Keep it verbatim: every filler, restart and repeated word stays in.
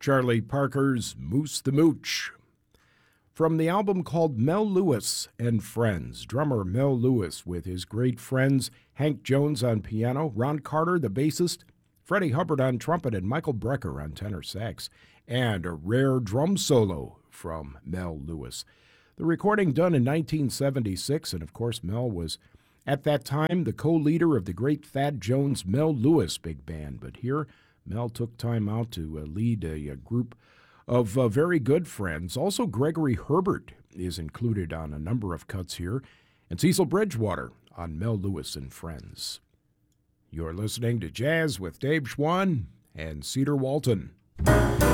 Charlie Parker's Moose the Mooch. From the album called Mel Lewis and Friends, drummer Mel Lewis with his great friends Hank Jones on piano, Ron Carter, the bassist, Freddie Hubbard on trumpet, and Michael Brecker on tenor sax, and a rare drum solo from Mel Lewis. The recording done in nineteen seventy-six, and of course Mel was at that time the co-leader of the great Thad Jones Mel Lewis big band, but here Mel took time out to uh, lead a, a group of uh, very good friends. Also, Gregory Herbert is included on a number of cuts here, and Cecil Bridgewater on Mel Lewis and Friends. You're listening to Jazz with Dave Schwann and Cedar Walton.